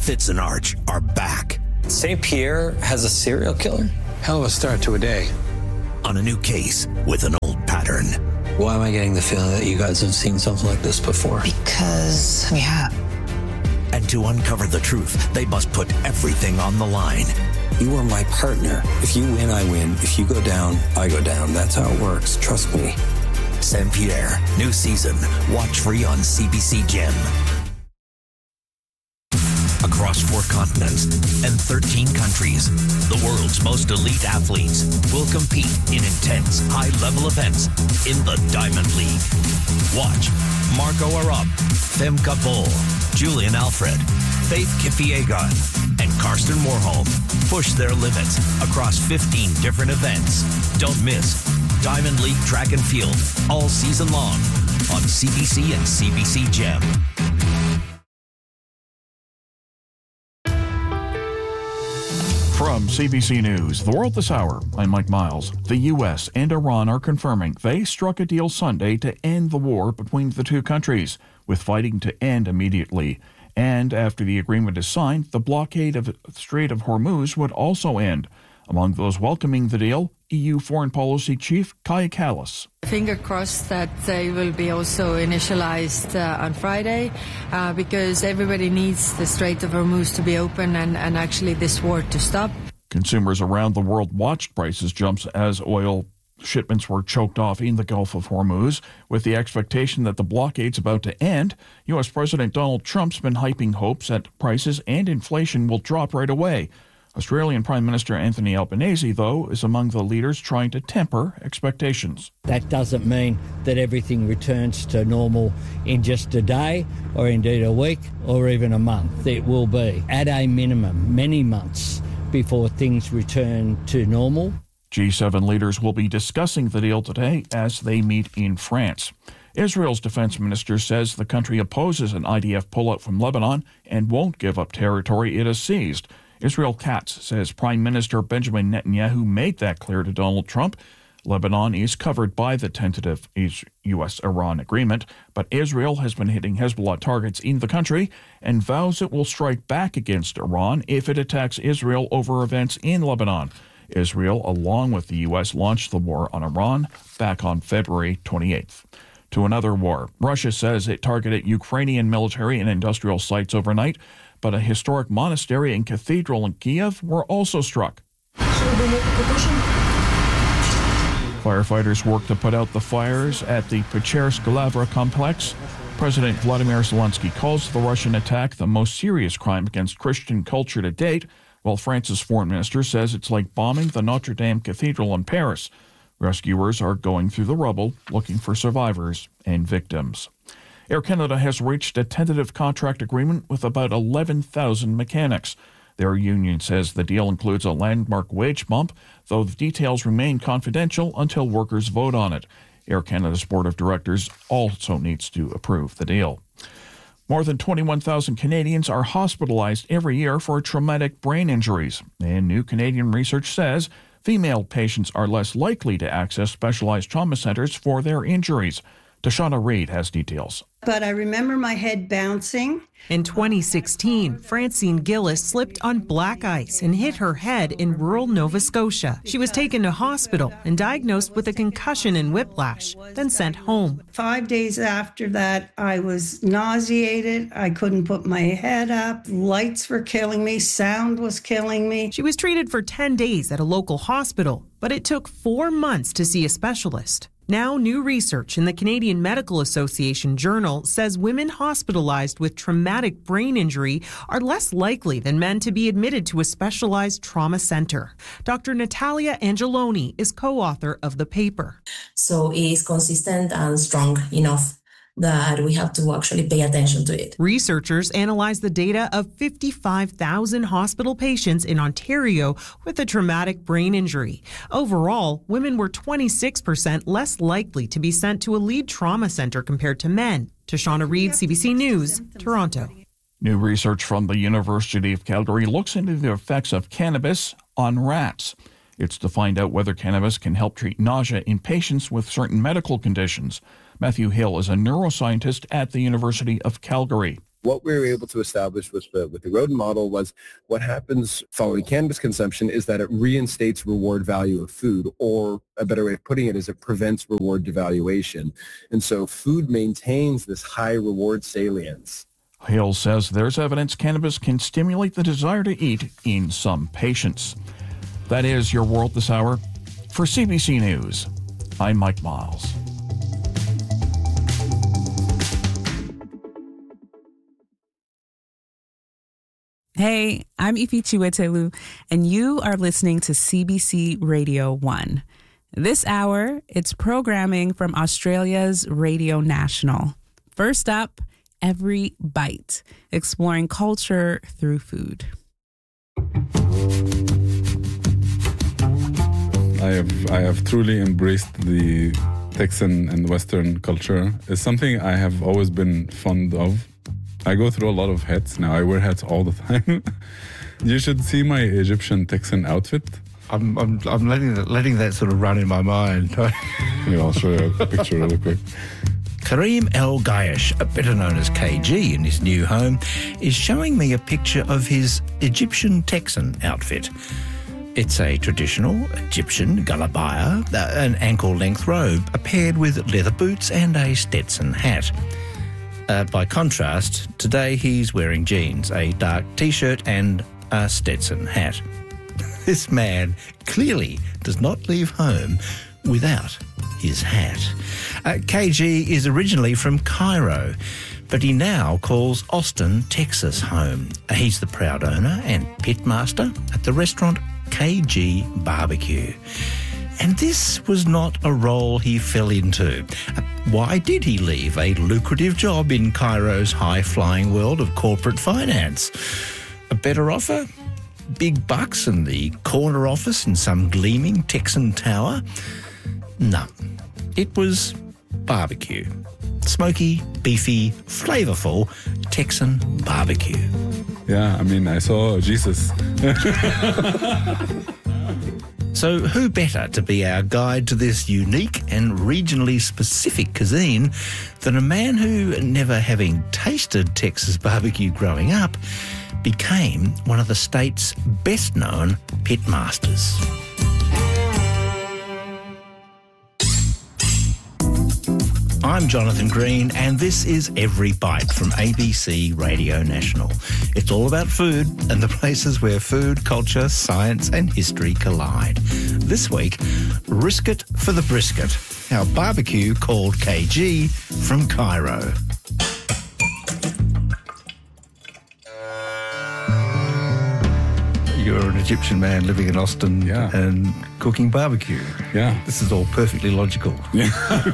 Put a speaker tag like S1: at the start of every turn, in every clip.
S1: Fitz and Arch are back.
S2: St. Pierre has a serial killer?
S3: Hell of a start to a day.
S1: On a new case with an old pattern.
S2: Why am I getting the feeling that you guys have seen something like this before?
S4: Because we have.
S1: And to uncover the truth, they must put everything on the line.
S2: You are my partner. If you win, I win. If you go down, I go down. That's how it works. Trust me.
S1: St. Pierre, new season. Watch free on CBC Gem. Across 4 continents and 13 countries, the world's most elite athletes will compete in intense, high-level events in the Diamond League. Watch Marco Arap, Femke Bol, Julian Alfred, Faith Kipyegon, and Karsten Warholm push their limits across 15 different events. Don't miss Diamond League Track and Field all season long on CBC and CBC Gem.
S5: From CBC News, The World This Hour, I'm Mike Miles. The U.S. and Iran are confirming they struck a deal Sunday to end the war between the two countries, with fighting to end immediately. And after the agreement is signed, the blockade of the Strait of Hormuz would also end. Among those welcoming the deal, EU Foreign Policy Chief Kaja Kallas.
S6: Finger crossed that they will be also initialized on Friday because everybody needs the Strait of Hormuz to be open and actually this war to stop. Consumers around the world watched prices jump as oil shipments were choked off in the Gulf of Hormuz. With the expectation that the blockade's about to end, U.S. President Donald Trump's been hyping hopes that prices and inflation will drop right away. Australian Prime Minister Anthony Albanese, though, is among the leaders trying to temper expectations.
S7: That doesn't mean that everything returns to normal in just a day or indeed a week or even a month. It will be, at a minimum, many months before things return to normal.
S5: G7 leaders will be discussing the deal today as they meet in France. Israel's defense minister says the country opposes an IDF pullout from Lebanon and won't give up territory it has seized. Israel Katz says Prime Minister Benjamin Netanyahu made that clear to Donald Trump. Lebanon is covered by the tentative U.S.-Iran agreement, but Israel has been hitting Hezbollah targets in the country and vows it will strike back against Iran if it attacks Israel over events in Lebanon. Israel, along with the U.S., launched the war on Iran back on February 28th. To another war. Russia says it targeted Ukrainian military and industrial sites overnight, but a historic monastery and cathedral in Kiev were also struck. Firefighters worked to put out the fires at the Pechersk Lavra complex. President Vladimir Zelensky calls the Russian attack the most serious crime against Christian culture to date, while France's foreign minister says it's like bombing the Notre Dame Cathedral in Paris. Rescuers are going through the rubble looking for survivors and victims. Air Canada has reached a tentative contract agreement with about 11,000 mechanics. Their union says the deal includes a landmark wage bump, though the details remain confidential until workers vote on it. Air Canada's board of directors also needs to approve the deal. More than 21,000 Canadians are hospitalized every year for traumatic brain injuries, and new Canadian research says female patients are less likely to access specialized trauma centers for their injuries. Tashana Reid has details.
S8: But I remember my head bouncing.
S9: In 2016, Francine Gillis slipped on black ice and hit her head in rural Nova Scotia. She was taken to hospital and diagnosed with a concussion and whiplash, then sent home.
S8: 5 days after that, I was nauseated. I couldn't put my head up. Lights were killing me. Sound was killing me.
S9: She was treated for 10 days at a local hospital, but it took 4 months to see a specialist. Now, new research in the Canadian Medical Association Journal says women hospitalized with traumatic brain injury are less likely than men to be admitted to a specialized trauma center. Dr. Natalia Angeloni is co-author of the paper.
S10: So it is consistent and strong enough that we have to actually pay attention to it.
S9: Researchers analyzed the data of 55,000 hospital patients in Ontario with a traumatic brain injury. Overall, women were 26% less likely to be sent to a lead trauma center compared to men. Tashana Reid, CBC News, Toronto.
S5: New research from the University of Calgary looks into the effects of cannabis on rats. It's to find out whether cannabis can help treat nausea in patients with certain medical conditions. Matthew Hill is a neuroscientist at the University of Calgary.
S3: What we were able to establish with the rodent model was what happens following cannabis consumption is that it reinstates reward value of food, or a better way of putting it is it prevents reward devaluation. And so food maintains this high reward salience.
S5: Hill says there's evidence cannabis can stimulate the desire to eat in some patients. That is your world this hour. For CBC News, I'm Mike Miles.
S11: Hey, I'm Ifi Chiwetelu, and you are listening to CBC Radio 1. This hour, it's programming from Australia's Radio National. First up, Every Bite, exploring culture through food.
S12: I have truly embraced the Texan and Western culture. It's something I have always been fond of. I go through a lot of hats now. I wear hats all the time. You should see my Egyptian Texan outfit.
S13: I'm letting that sort of run in my mind.
S12: Yeah, I'll show you a picture really quick.
S14: Karim El Gayesh, better known as KG in his new home, is showing me a picture of his Egyptian Texan outfit. It's a traditional Egyptian galabaya, an ankle-length robe, paired with leather boots and a Stetson hat. By contrast, today he's wearing jeans, a dark T-shirt and a Stetson hat. This man clearly does not leave home without his hat. KG is originally from Cairo, but he now calls Austin, Texas home. He's the proud owner and pitmaster at the restaurant KG Barbecue. And this was not a role he fell into. Why did he leave a lucrative job in Cairo's high-flying world of corporate finance? A better offer? Big bucks and the corner office in some gleaming Texan tower? No. It was barbecue. Smoky, beefy, flavourful Texan barbecue.
S12: Yeah, I mean, I saw Jesus.
S14: So who better to be our guide to this unique and regionally specific cuisine than a man who, never having tasted Texas barbecue growing up, became one of the state's best-known pitmasters. I'm Jonathan Green, and this is Every Bite from ABC Radio National. It's all about food and the places where food, culture, science and history collide. This week, Risk It for the Brisket, our barbecue called KG from Cairo. You're an Egyptian man living in Austin and cooking barbecue.
S12: Yeah.
S14: This is all perfectly logical.
S12: Yeah.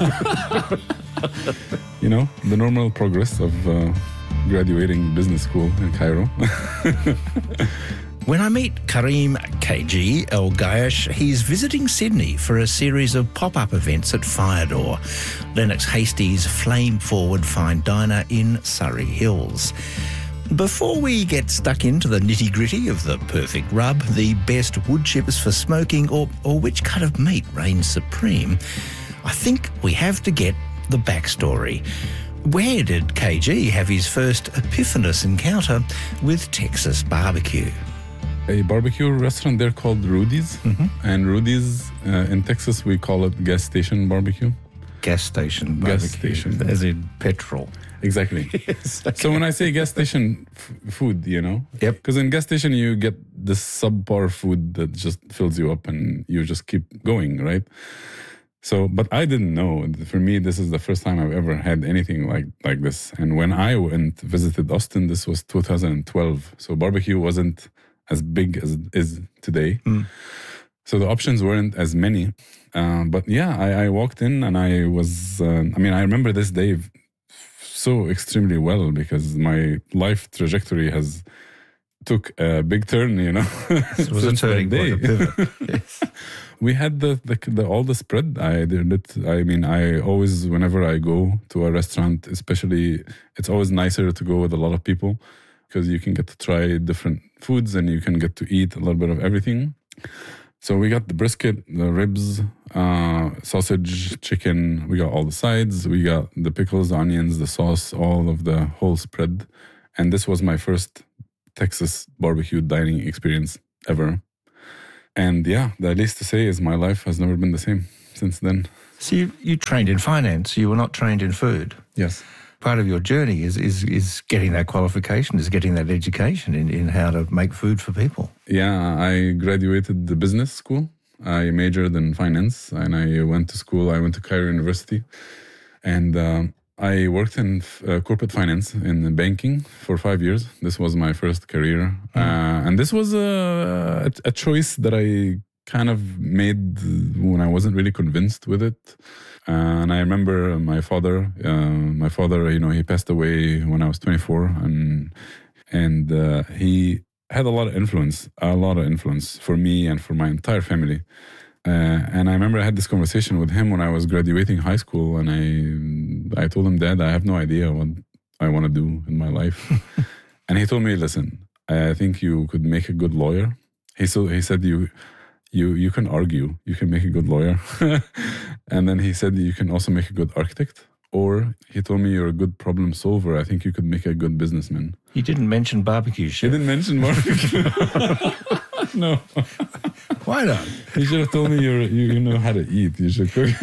S12: You know, the normal progress of graduating business school in Cairo.
S14: When I meet Karim KG El Gayesh, he's visiting Sydney for a series of pop-up events at Firedoor, Lennox Hastie's flame-forward fine diner in Surrey Hills. Before we get stuck into the nitty-gritty of the perfect rub, the best wood chips for smoking, or which cut of meat reigns supreme, I think we have to get the backstory. Where did KG have his first epiphanous encounter with Texas barbecue?
S12: A barbecue restaurant there called Rudy's. Mm-hmm. And Rudy's, in Texas, we call it gas station barbecue.
S14: Gas station barbecue.
S12: Gas station.
S14: As in petrol.
S12: Exactly.
S14: Yes, okay.
S12: So when I say gas station food, you know?
S14: Yep.
S12: Because in gas station, you get this subpar food that just fills you up and you just keep going, right? So, but I didn't know. For me, this is the first time I've ever had anything like this. And when I visited Austin, this was 2012. So barbecue wasn't as big as it is today. Mm. So the options weren't as many. But yeah, I walked in and I was, I remember this day so extremely well because my life trajectory took a big turn, you know.
S14: It was a turning point, a pivot. Yes.
S12: We had all the spread. I did it. I mean, I always, whenever I go to a restaurant, especially, it's always nicer to go with a lot of people because you can get to try different foods and you can get to eat a little bit of everything. So we got the brisket, the ribs, sausage, chicken. We got all the sides. We got the pickles, the onions, the sauce, all of the whole spread. And this was my first Texas barbecue dining experience ever. And yeah, the least to say is my life has never been the same since then.
S14: So you trained in finance. You were not trained in food.
S12: Yes.
S14: Part of your journey is getting that qualification, is getting that education in how to make food for people.
S12: Yeah, I graduated the business school. I majored in finance, and I went to school. I went to Cairo University, and I worked in corporate finance in banking for 5 years. This was my first career. And this was a choice that I kind of made when I wasn't really convinced with it. And I remember my father, he passed away when I was 24, and he had a lot of influence for me and for my entire family. And I remember I had this conversation with him when I was graduating high school, and I told him, Dad, I have no idea what I want to do in my life. And he told me, listen, I think you could make a good lawyer. He said, you can argue, you can make a good lawyer. And then he said, you can also make a good architect. Or he told me, you're a good problem solver. I think you could make a good businessman.
S14: He didn't mention barbecue, chef.
S12: He didn't mention barbecue. No.
S14: Why not?
S12: He should have told me you know how to eat. You should cook.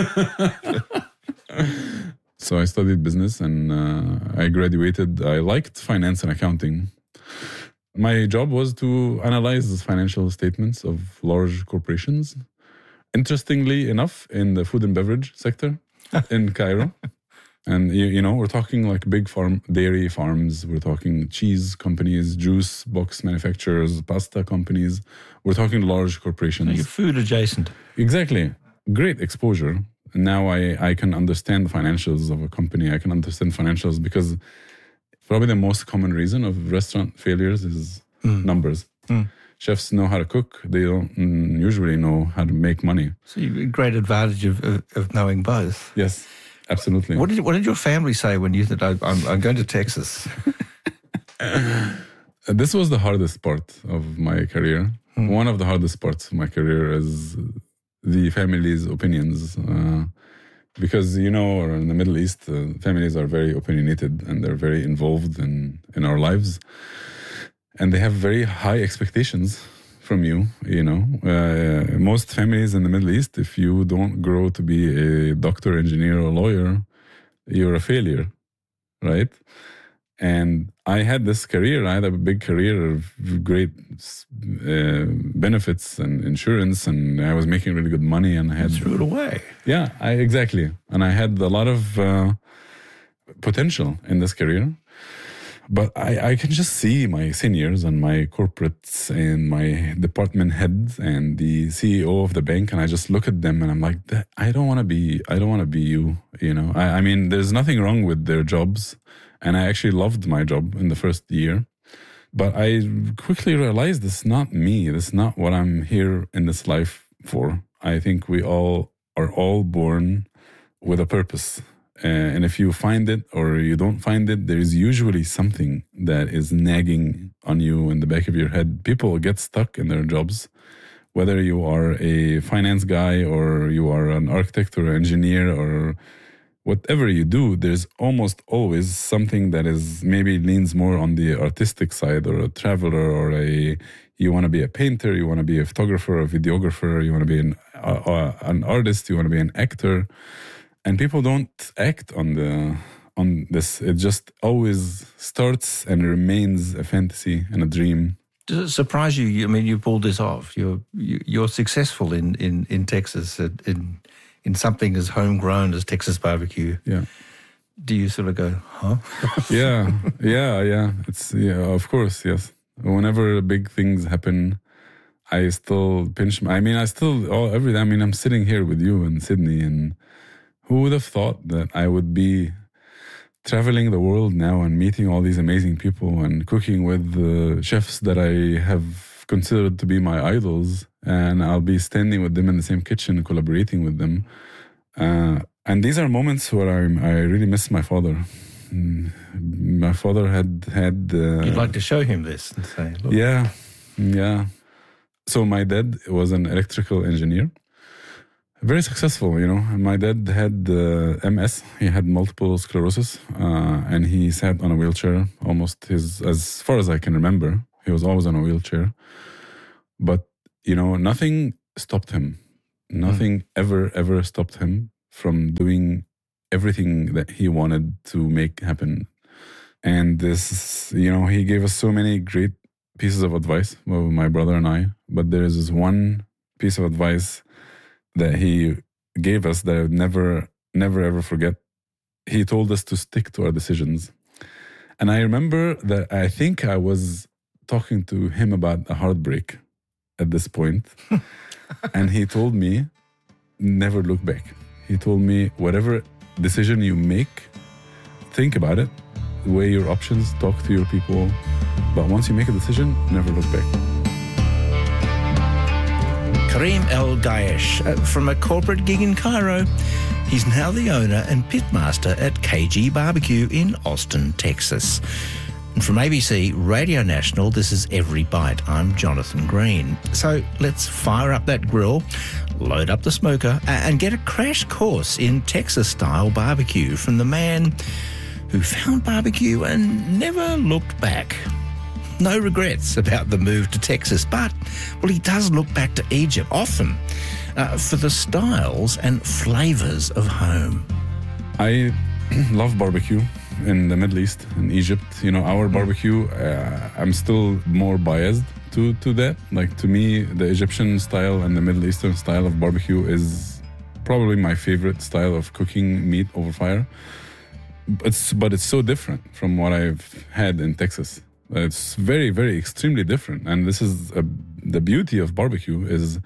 S12: So I studied business, and I graduated. I liked finance and accounting. My job was to analyze the financial statements of large corporations. Interestingly enough, in the food and beverage sector in Cairo. And, we're talking like big dairy farms. We're talking cheese companies, juice box manufacturers, pasta companies. We're talking large corporations.
S14: So you're food adjacent.
S12: Exactly. Great exposure. Now I can understand the financials of a company. I can understand financials because probably the most common reason of restaurant failures is numbers. Chefs know how to cook. They don't usually know how to make money.
S14: So you have a great advantage of knowing both.
S12: Yes, absolutely.
S14: What did your family say when you said, I'm going to Texas?
S12: This was the hardest part of my career. One of the hardest parts of my career is the family's opinions. Because, or in the Middle East, families are very opinionated and they're very involved in our lives. And they have very high expectations from you, Most families in the Middle East, if you don't grow to be a doctor, engineer, or lawyer, you're a failure, right? And I had this career. I had a big career of great benefits and insurance, and I was making really good money. And I had
S14: threw it away.
S12: Yeah, exactly. And I had a lot of potential in this career. But I can just see my seniors and my corporates and my department heads and the CEO of the bank, and I just look at them and I'm like, I don't want to be you. I mean, there's nothing wrong with their jobs, and I actually loved my job in the first year. But I quickly realized this is not me. This is not what I'm here in this life for. I think we all are born with a purpose. And if you find it or you don't find it, there is usually something that is nagging on you in the back of your head. People get stuck in their jobs, whether you are a finance guy or you are an architect or an engineer or whatever you do, there's almost always something that is maybe leans more on the artistic side, or a traveler, or you want to be a painter, you want to be a photographer, a videographer, you want to be an artist, you want to be an actor. And people don't act on this. It just always starts and remains a fantasy and a dream.
S14: Does it surprise you? I mean, you pulled this off. You're successful in Texas in something as homegrown as Texas barbecue.
S12: Yeah.
S14: Do you sort of go, huh?
S12: Yeah. It's of course, yes. Whenever big things happen, I still pinch. Every day. I mean, I'm sitting here with you in Sydney, and who would have thought that I would be traveling the world now and meeting all these amazing people and cooking with chefs that I have considered to be my idols, and I'll be standing with them in the same kitchen, collaborating with them. And these are moments where I really miss my father. My father had.
S14: You'd like to show him this and say, look.
S12: Yeah. So my dad was an electrical engineer. Very successful, you know. My dad had MS. He had multiple sclerosis, and he sat on a wheelchair as far as I can remember. He was always on a wheelchair. But, you know, nothing stopped him. Nothing ever stopped him from doing everything that he wanted to make happen. And this, you know, he gave us so many great pieces of advice, well, my brother and I. But there is this one piece of advice that he gave us that I would never ever forget. He told us to stick to our decisions. And I remember that I think I was talking to him about a heartbreak at this point. And he told me, never look back. He told me, whatever decision you make, think about it, weigh your options, talk to your people. But once you make a decision, never look back.
S14: Karim El Gayesh, from a corporate gig in Cairo, he's now the owner and pitmaster at KG Barbecue in Austin, Texas. And from ABC Radio National, this is Every Bite. I'm Jonathan Green. So let's fire up that grill, load up the smoker, and get a crash course in Texas-style barbecue from the man who found barbecue and never looked back. No regrets about the move to Texas, but, well, he does look back to Egypt often for the styles and flavours of home.
S12: I love barbecue in the Middle East, in Egypt. You know, our barbecue, I'm still more biased to that. Like, to me, the Egyptian style and the Middle Eastern style of barbecue is probably my favorite style of cooking meat over fire. But it's so different from what I've had in Texas. It's very, very extremely different. And this is the beauty of barbecue is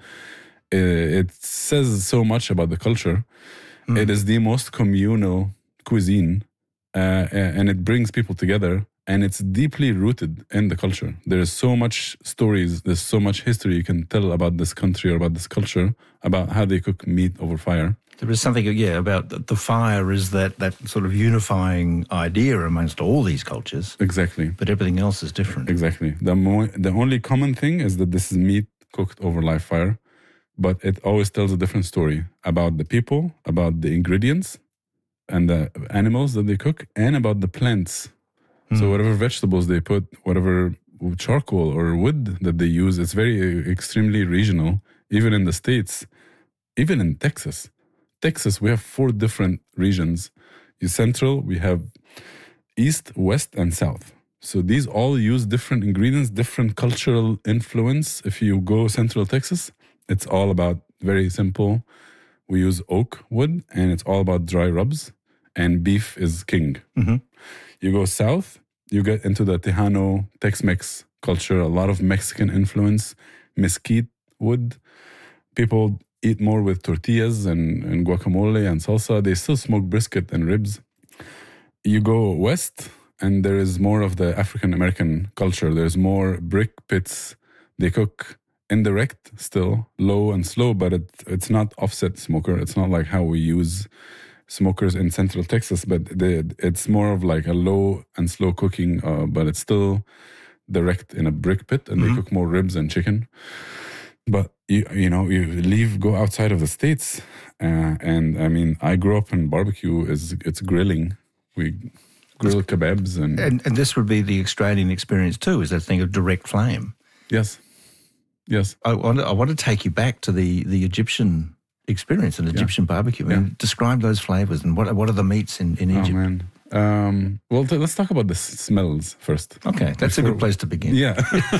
S12: it says so much about the culture. It is the most communal cuisine, and it brings people together, and it's deeply rooted in the culture. There's so much stories, there's so much history you can tell about this country or about this culture, about how they cook meat over fire.
S14: There is something, about the fire is that sort of unifying idea amongst all these cultures.
S12: Exactly.
S14: But everything else is different.
S12: Exactly. The only common thing is that this is meat cooked over live fire, but it always tells a different story about the people, about the ingredients and the animals that they cook, and about the plants. So whatever vegetables they put, whatever charcoal or wood that they use, it's very extremely regional. Even in the States, even in Texas, we have 4 different regions. In Central, we have East, West, and South. So these all use different ingredients, different cultural influence. If you go Central Texas, it's all about very simple. We use oak wood, and it's all about dry rubs, and beef is king. Mm-hmm. You go South, you get into the Tejano, Tex-Mex culture, a lot of Mexican influence, mesquite wood. People eat more with tortillas and guacamole and salsa. They still smoke brisket and ribs. You go west, and there is more of the African-American culture. There's more brick pits. They cook indirect still, low and slow, but it's not offset smoker. It's not like how we use smokers in Central Texas, but it's more of like a low and slow cooking, but it's still direct in a brick pit, and they cook more ribs and chicken. But you go outside of the States, and I mean, I grew up in barbecue. It's grilling. We grill kebabs and
S14: this would be the Australian experience too. Is that thing of direct flame?
S12: Yes.
S14: I want to take you back to the Egyptian experience and Egyptian barbecue. I mean, describe those flavors and what are the meats in Egypt?
S12: Oh man. Let's talk about the smells first.
S14: Okay, that's a good place to begin.
S12: Yeah.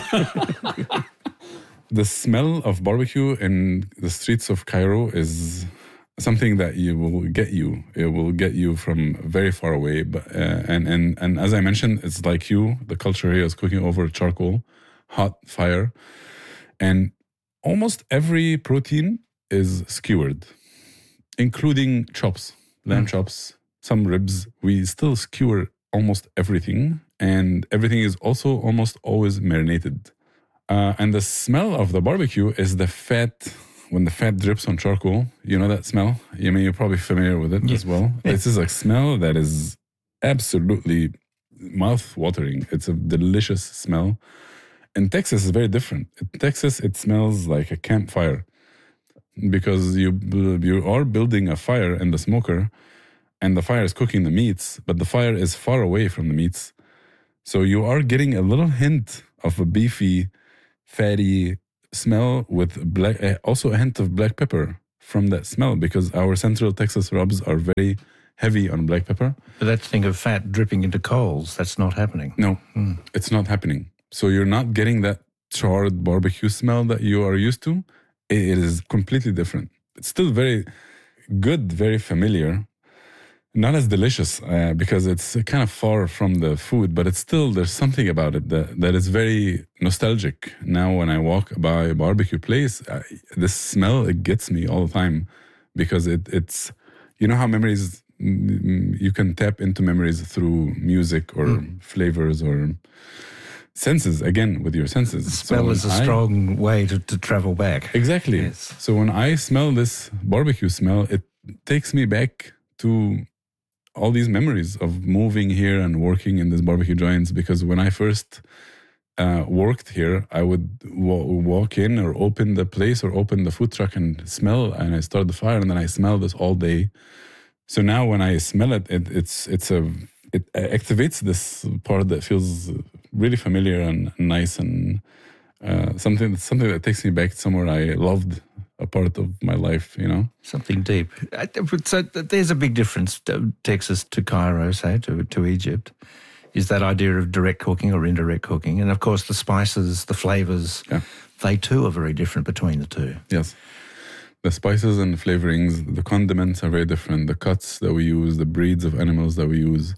S12: The smell of barbecue in the streets of Cairo is something that it will get you from very far away. But and as I mentioned, it's like the culture here is cooking over charcoal, hot fire, and almost every protein is skewered, including chops, lamb chops, some ribs. We still skewer almost everything, and everything is also almost always marinated. And the smell of the barbecue is the fat. When the fat drips on charcoal, you know that smell? I mean, you're probably familiar with it as well. Yeah. This is a smell that is absolutely mouth-watering. It's a delicious smell. In Texas, it's very different. In Texas, it smells like a campfire. because you are building a fire in the smoker, and the fire is cooking the meats, but the fire is far away from the meats. So you are getting a little hint of a beefy, fatty smell with also a hint of black pepper from that smell, because our Central Texas rubs are very heavy on black pepper.
S14: But that thing of fat dripping into coals, that's not happening.
S12: No, it's not happening. So you're not getting that charred barbecue smell that you are used to. It is completely different. It's still very good, very familiar. Not as delicious because it's kind of far from the food, but it's still, there's something about it that is very nostalgic. Now when I walk by a barbecue place, this smell, it gets me all the time, because it's, you know how memories, you can tap into memories through music or flavors or senses, again, with your senses.
S14: Smell is a strong way to travel back.
S12: Exactly.
S14: Yes.
S12: So when I smell this barbecue smell, it takes me back to all these memories of moving here and working in these barbecue joints, because when I first worked here, I would walk in or open the place or open the food truck and smell, and I start the fire, and then I smell this all day. So now when I smell it, it activates this part that feels really familiar and nice, and something that takes me back somewhere I loved, a part of my life, you know.
S14: Something deep. So there's a big difference, Texas to Cairo, say, to Egypt, is that idea of direct cooking or indirect cooking. And of course the spices, the flavors, they too are very different between the two.
S12: Yes. The spices and flavorings, the condiments are very different, the cuts that we use, the breeds of animals that we use.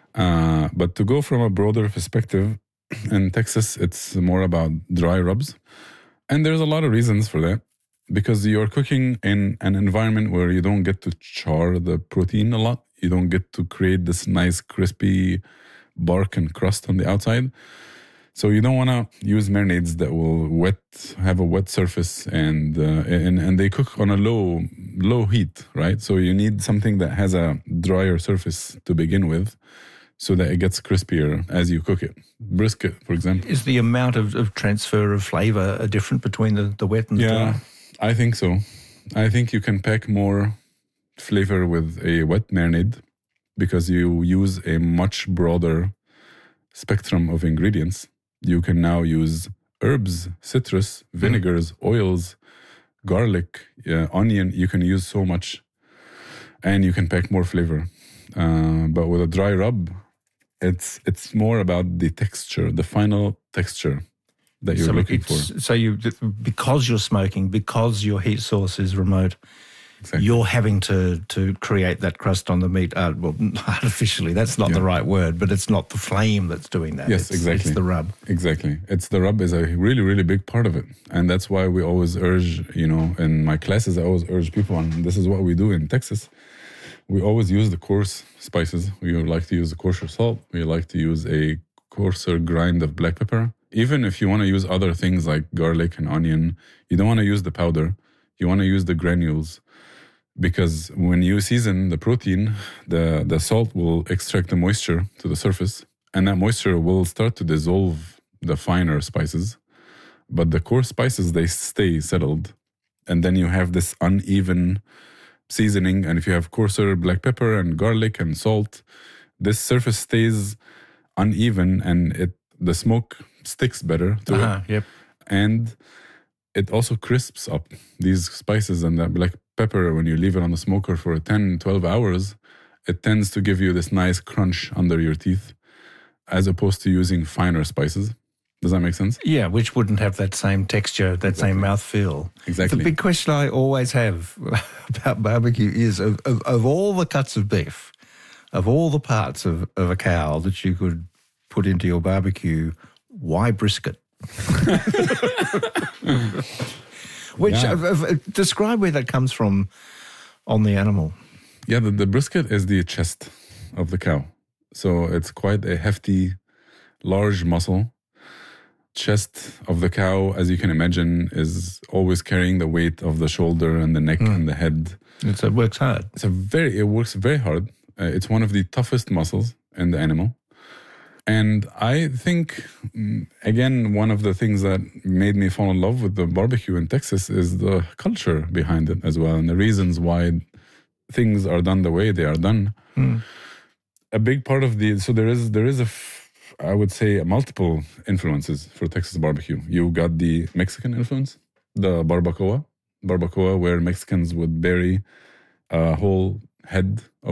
S12: But to go from a broader perspective, in Texas, it's more about dry rubs. And there's a lot of reasons for that. Because you're cooking in an environment where you don't get to char the protein a lot. You don't get to create this nice crispy bark and crust on the outside. So you don't want to use marinades that will have a wet surface, and they cook on a low heat, right? So you need something that has a drier surface to begin with, so that it gets crispier as you cook it. Brisket, for example.
S14: Is the amount of transfer of flavor different between the wet and the dry?
S12: I think so. I think you can pack more flavor with a wet marinade because you use a much broader spectrum of ingredients. You can now use herbs, citrus, vinegars, oils, garlic, onion. You can use so much, and you can pack more flavor. But with a dry rub, it's more about the texture, the final texture that you're looking for.
S14: So because you're smoking, because your heat source is remote, you're having to create that crust on the meat. Well, artificially, that's not the right word, but it's not the flame that's doing that.
S12: Yes, exactly.
S14: It's the rub.
S12: Exactly. The rub is a really, really big part of it. And that's why we always urge, in my classes, I always urge people, and this is what we do in Texas. We always use the coarse spices. We like to use the coarser salt. We like to use a coarser grind of black pepper. Even if you want to use other things like garlic and onion, you don't want to use the powder. You want to use the granules, because when you season the protein, the salt will extract the moisture to the surface, and that moisture will start to dissolve the finer spices. But the coarse spices, they stay settled, and then you have this uneven seasoning. And if you have coarser black pepper and garlic and salt, this surface stays uneven, and the smoke sticks better to it.
S14: Yep.
S12: And it also crisps up these spices, and that black pepper, when you leave it on the smoker for 10, 12 hours, it tends to give you this nice crunch under your teeth, as opposed to using finer spices. Does that make sense?
S14: Yeah, which wouldn't have that same texture, that same mouthfeel.
S12: Exactly.
S14: The big question I always have about barbecue is, of all the cuts of beef, of all the parts of a cow that you could put into your barbecue, why brisket? Describe where that comes from on the animal.
S12: Yeah, the brisket is the chest of the cow. So it's quite a hefty, large muscle. Chest of the cow, as you can imagine, is always carrying the weight of the shoulder and the neck and the head.
S14: It works hard.
S12: It works very hard. It's one of the toughest muscles in the animal. And I think, again, one of the things that made me fall in love with the barbecue in Texas is the culture behind it as well, and the reasons why things are done the way they are done. A big part of there is I would say multiple influences for Texas barbecue. You got the Mexican influence, the barbacoa, where Mexicans would bury a whole head